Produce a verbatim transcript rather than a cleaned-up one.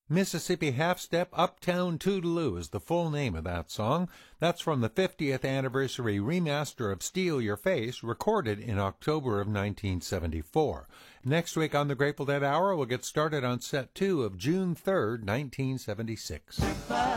Mississippi Half Step Uptown Toodaloo is the full name of that song. That's from the fiftieth anniversary remaster of Steal Your Face, recorded in October of nineteen seventy-four. Next week on the Grateful Dead Hour, we'll get started on set two of June third, nineteen seventy-six.